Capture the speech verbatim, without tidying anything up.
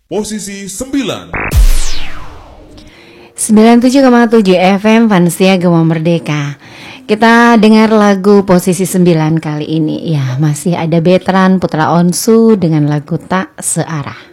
Posisi sembilan. sembilan puluh tujuh koma tujuh F M Vansia Gema Merdeka. Kita dengar lagu posisi sembilan kali ini. Ya, masih ada Betran Putra Onsu dengan lagu Tak Searah.